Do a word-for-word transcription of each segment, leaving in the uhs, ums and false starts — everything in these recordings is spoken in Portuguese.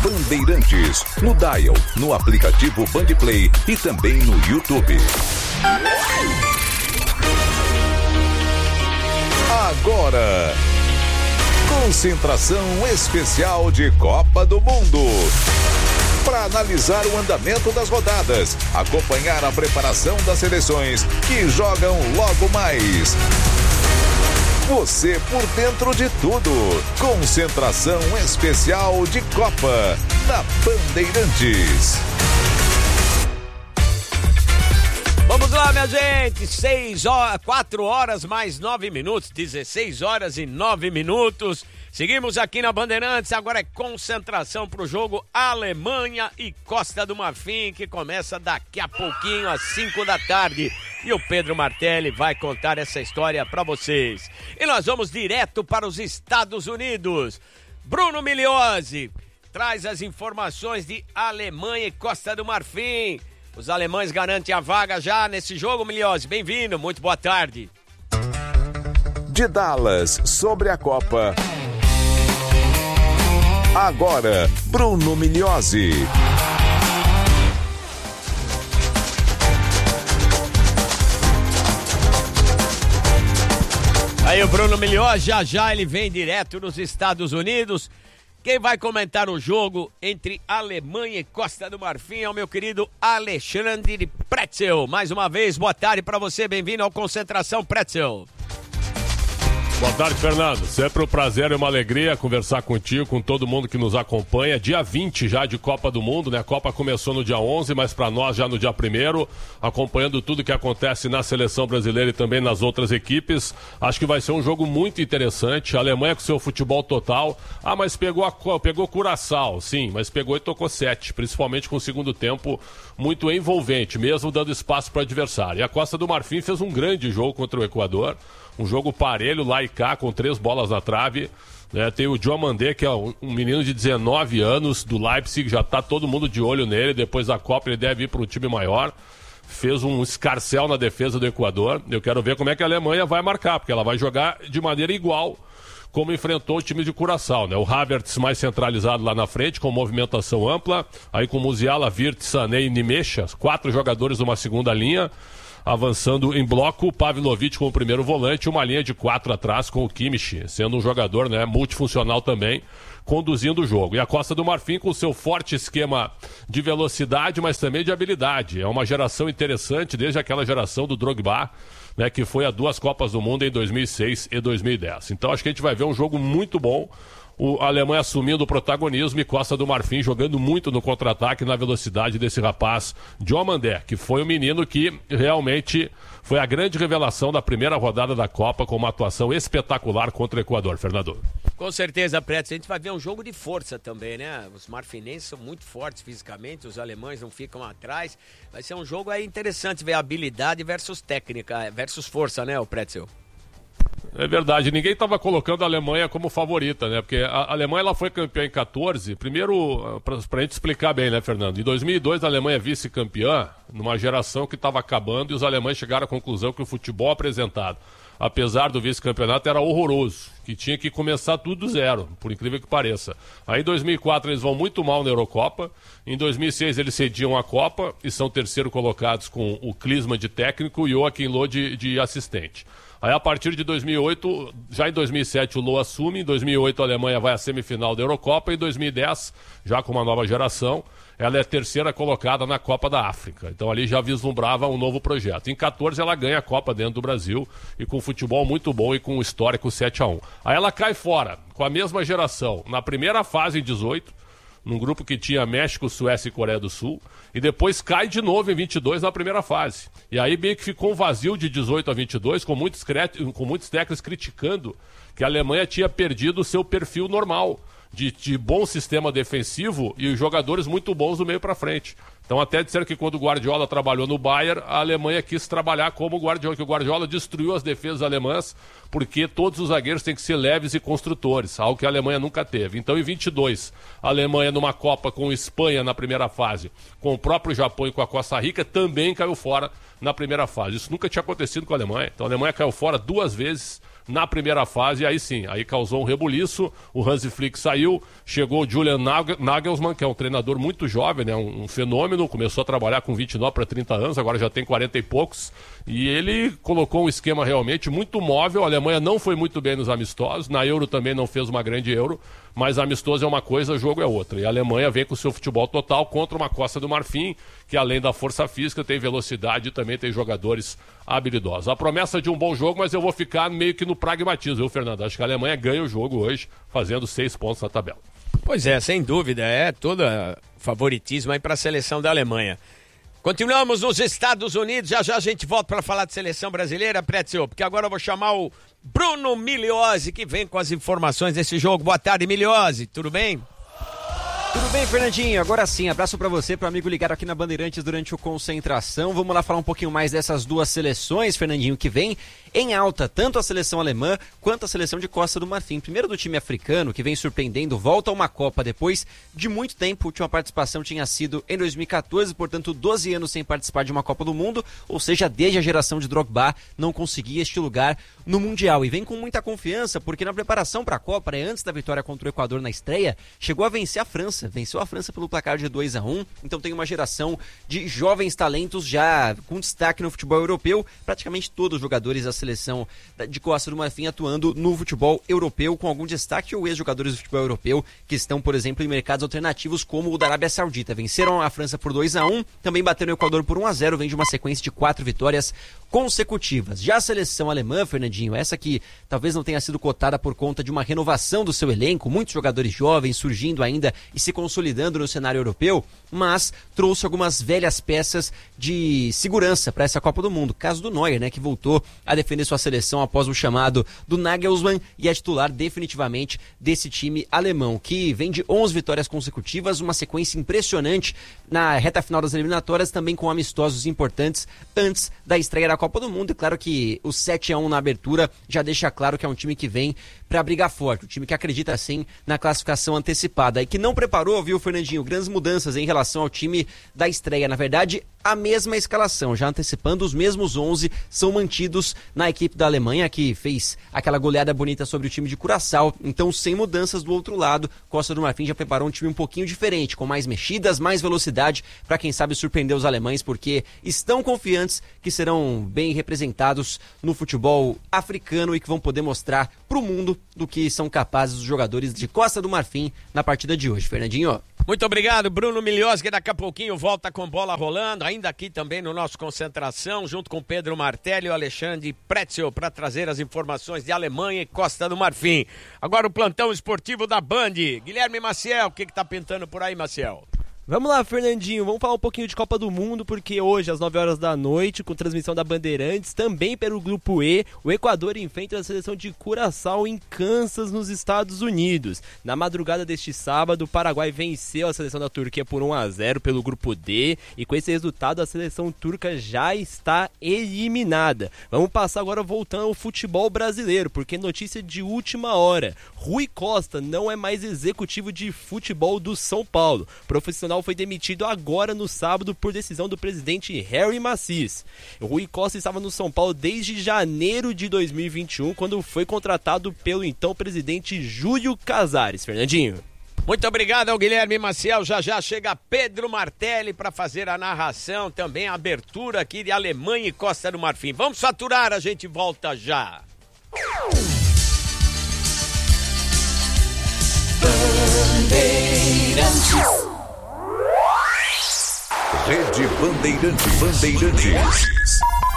Bandeirantes, no Dial, no aplicativo Bandplay e também no YouTube. Agora, concentração especial de Copa do Mundo. Para analisar o andamento das rodadas, acompanhar a preparação das seleções que jogam logo mais. Você por dentro de tudo. Concentração especial de Copa na Bandeirantes. Vamos lá, minha gente. Seis horas, quatro horas mais nove minutos. dezesseis horas e nove minutos. Seguimos aqui na Bandeirantes, agora é concentração para o jogo Alemanha e Costa do Marfim, que começa daqui a pouquinho, às cinco da tarde. E o Pedro Martelli vai contar essa história para vocês. E nós vamos direto para os Estados Unidos. Bruno Migliozzi traz as informações de Alemanha e Costa do Marfim. Os alemães garantem a vaga já nesse jogo, Migliozzi. Bem-vindo, muito boa tarde. De Dallas, sobre a Copa. Agora, Bruno Migliozzi. Aí o Bruno Migliozzi, já já ele vem direto dos Estados Unidos. Quem vai comentar o jogo entre Alemanha e Costa do Marfim é o meu querido Alexandre Pretzel. Mais uma vez, boa tarde para você, bem-vindo ao Concentração Pretzel. Boa tarde, Fernando. Sempre um prazer e uma alegria conversar contigo, com todo mundo que nos acompanha. Dia vinte já de Copa do Mundo, né? A Copa começou no dia onze, mas para nós já no dia primeiro, acompanhando tudo que acontece na seleção brasileira e também nas outras equipes. Acho que vai ser um jogo muito interessante. A Alemanha com seu futebol total. Ah, mas pegou, a, pegou Curaçao, sim, mas pegou e tocou sete, principalmente com o segundo tempo muito envolvente, mesmo dando espaço para o adversário. E a Costa do Marfim fez um grande jogo contra o Equador. Um jogo parelho, lá e cá, com três bolas na trave. É, tem o Diomandé, que é um, um menino de dezenove anos, do Leipzig, já tá todo mundo de olho nele. Depois da Copa ele deve ir para um time maior. Fez um escarcéu na defesa do Equador. Eu quero ver como é que a Alemanha vai marcar, porque ela vai jogar de maneira igual como enfrentou o time de Curaçao, né? O Havertz mais centralizado lá na frente, com movimentação ampla. Aí com Musiala, Wirtz, Sané e Nimecha, quatro jogadores numa segunda linha. Avançando em bloco, o Pavlovic como primeiro volante, uma linha de quatro atrás com o Kimmich, sendo um jogador, né, multifuncional também, conduzindo o jogo. E a Costa do Marfim com seu forte esquema de velocidade, mas também de habilidade. É uma geração interessante, desde aquela geração do Drogba, né, que foi a duas Copas do Mundo em dois mil e seis e dois mil e dez. Então acho que a gente vai ver um jogo muito bom. O Alemanha assumindo o protagonismo e Costa do Marfim jogando muito no contra-ataque, na velocidade desse rapaz Diomandé, que foi o menino que realmente foi a grande revelação da primeira rodada da Copa, com uma atuação espetacular contra o Equador, Fernando. Com certeza, Pretz, a gente vai ver um jogo de força também, né? Os marfinenses são muito fortes fisicamente, os alemães não ficam atrás. Vai ser um jogo aí interessante ver habilidade versus técnica, versus força, né, o Pretzel? É verdade, ninguém estava colocando a Alemanha como favorita, né? Porque a Alemanha ela foi campeã em catorze. Primeiro, para a gente explicar bem, né, Fernando? Em dois mil e dois, a Alemanha é vice-campeã, numa geração que estava acabando, e os alemães chegaram à conclusão que o futebol apresentado, apesar do vice-campeonato, era horroroso, que tinha que começar tudo do zero, por incrível que pareça. Aí em dois mil e quatro eles vão muito mal na Eurocopa, em dois mil e seis eles cediam a Copa e são terceiro colocados com o Klinsmann de técnico e o Joachim Löw de, de assistente. Aí a partir de dois mil e oito, já em dois mil e sete o Löw assume, em dois mil e oito a Alemanha vai à semifinal da Eurocopa, e em dois mil e dez, já com uma nova geração, ela é terceira colocada na Copa da África. Então ali já vislumbrava um novo projeto. Em catorze ela ganha a Copa dentro do Brasil, e com futebol muito bom e com o histórico sete a um. Aí ela cai fora, com a mesma geração, na primeira fase em dezoito, num grupo que tinha México, Suécia e Coreia do Sul, e depois cai de novo em vinte e dois na primeira fase. E aí meio que ficou um vazio de dezoito a vinte e dois, com muitos, com muitos técnicos criticando que a Alemanha tinha perdido o seu perfil normal, de, de bom sistema defensivo e jogadores muito bons do meio para frente. Então até disseram que quando o Guardiola trabalhou no Bayern, a Alemanha quis trabalhar como o Guardiola, que o Guardiola destruiu as defesas alemãs, porque todos os zagueiros têm que ser leves e construtores, algo que a Alemanha nunca teve. Então em vinte e dois, a Alemanha numa Copa com Espanha na primeira fase, com o próprio Japão e com a Costa Rica, também caiu fora na primeira fase. Isso nunca tinha acontecido com a Alemanha. Então a Alemanha caiu fora duas vezes na primeira fase, aí sim, aí causou um rebuliço, o Hansi Flick saiu, chegou o Julian Nagelsmann, que é um treinador muito jovem, né, um, um fenômeno, começou a trabalhar com vinte e nove para trinta anos, agora já tem quarenta e poucos, e ele colocou um esquema realmente muito móvel. A Alemanha não foi muito bem nos amistosos, na Euro também não fez uma grande Euro, mas amistoso é uma coisa, jogo é outra. E a Alemanha vem com o seu futebol total contra uma Costa do Marfim, que além da força física tem velocidade e também tem jogadores habilidosos. A promessa de um bom jogo, mas eu vou ficar meio que no pragmatismo, viu, Fernando? Acho que a Alemanha ganha o jogo hoje, fazendo seis pontos na tabela. Pois é, sem dúvida, é todo favoritismo aí para a seleção da Alemanha. Continuamos nos Estados Unidos, já já a gente volta para falar de seleção brasileira, Pretzel, porque agora eu vou chamar o Bruno Migliozzi, que vem com as informações desse jogo. Boa tarde, Migliozzi, tudo bem? Tudo bem, Fernandinho? Agora sim, abraço pra você, pro amigo ligado aqui na Bandeirantes durante o Concentração. Vamos lá falar um pouquinho mais dessas duas seleções, Fernandinho, que vem em alta, tanto a seleção alemã quanto a seleção de Costa do Marfim. Primeiro do time africano, que vem surpreendendo, volta a uma Copa depois de muito tempo. A última participação tinha sido em dois mil e catorze, portanto doze anos sem participar de uma Copa do Mundo, ou seja, desde a geração de Drogba não conseguia este lugar no Mundial. E vem com muita confiança, porque na preparação para a Copa, né, antes da vitória contra o Equador na estreia, chegou a vencer a França. Venceu a França pelo placar de dois a um, então tem uma geração de jovens talentos já com destaque no futebol europeu, praticamente todos os jogadores da seleção de Costa do Marfim atuando no futebol europeu, com algum destaque ou ex-jogadores do futebol europeu que estão, por exemplo, em mercados alternativos como o da Arábia Saudita. Venceram a França por dois a um, também bateram o Equador por um a zero, vem de uma sequência de quatro vitórias consecutivas. Já a seleção alemã, Fernandinho, essa que talvez não tenha sido cotada por conta de uma renovação do seu elenco, muitos jogadores jovens surgindo ainda e se consolidando no cenário europeu, mas trouxe algumas velhas peças de segurança para essa Copa do Mundo. Caso do Neuer, né, que voltou a defender sua seleção após o chamado do Nagelsmann e é titular definitivamente desse time alemão, que vem de onze vitórias consecutivas, uma sequência impressionante na reta final das eliminatórias, também com amistosos importantes antes da estreia da Copa do Mundo. E claro que o sete a um na abertura já deixa claro que é um time que vem para brigar forte, um time que acredita sim na classificação antecipada e que não preparou, viu, Fernandinho, grandes mudanças em relação ao time da estreia. Na verdade, a mesma escalação, já antecipando, os mesmos onze são mantidos na equipe da Alemanha, que fez aquela goleada bonita sobre o time de Curaçao. Então, sem mudanças do outro lado, Costa do Marfim já preparou um time um pouquinho diferente, com mais mexidas, mais velocidade, para quem sabe surpreender os alemães, porque estão confiantes que serão bem representados no futebol africano e que vão poder mostrar para o mundo do que são capazes os jogadores de Costa do Marfim na partida de hoje. Fernandinho. Muito obrigado, Bruno Migliozzi, que daqui a pouquinho volta com bola rolando, ainda aqui também no nosso Concentração, junto com Pedro Martelli e o Alexandre Pretzel, para trazer as informações de Alemanha e Costa do Marfim. Agora o plantão esportivo da Band. Guilherme Maciel, o que que tá pintando por aí, Maciel? Vamos lá, Fernandinho, vamos falar um pouquinho de Copa do Mundo, porque hoje, às nove horas da noite, com transmissão da Bandeirantes, também pelo Grupo E, o Equador enfrenta a seleção de Curaçao em Kansas, nos Estados Unidos. Na madrugada deste sábado, o Paraguai venceu a seleção da Turquia por um a zero pelo Grupo D, e com esse resultado a seleção turca já está eliminada. Vamos passar agora voltando ao futebol brasileiro, porque notícia de última hora, Rui Costa não é mais executivo de futebol do São Paulo. Profissional foi demitido agora no sábado por decisão do presidente Harry Macis. O Rui Costa estava no São Paulo desde janeiro de dois mil e vinte e um, quando foi contratado pelo então presidente Júlio Casares. Fernandinho. Muito obrigado ao Guilherme Maciel. Já já chega Pedro Martelli para fazer a narração, também a abertura aqui de Alemanha e Costa do Marfim. Vamos faturar, a gente volta já. Bandeirantes. Rede Bandeirantes. Bandeirantes.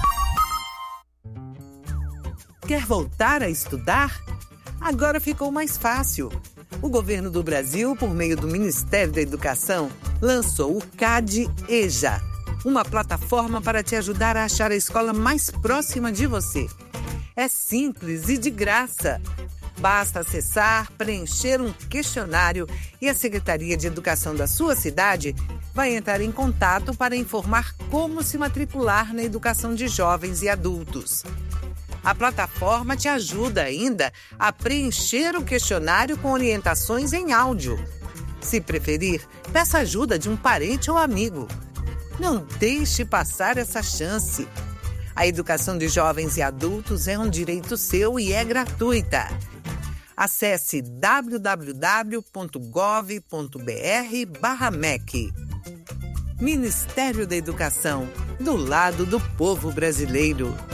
Quer voltar a estudar? Agora ficou mais fácil. O governo do Brasil, por meio do Ministério da Educação, lançou o CAD-EJA, uma plataforma para te ajudar a achar a escola mais próxima de você. É simples e de graça. Basta acessar, preencher um questionário e a Secretaria de Educação da sua cidade vai entrar em contato para informar como se matricular na educação de jovens e adultos. A plataforma te ajuda ainda a preencher o questionário com orientações em áudio. Se preferir, peça ajuda de um parente ou amigo. Não deixe passar essa chance. A A educação de jovens e adultos é um direito seu e é gratuita. Acesse w w w ponto gov ponto b r barra M E C. Ministério da Educação, do lado do povo brasileiro.